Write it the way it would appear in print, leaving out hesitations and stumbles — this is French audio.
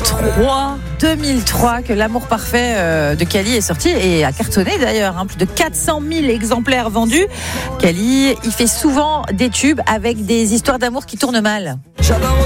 2003 que L'amour parfait de Kali est sorti et a cartonné d'ailleurs, plus de 400 000 exemplaires vendus. Kali, il fait souvent des tubes avec des histoires d'amour qui tournent mal.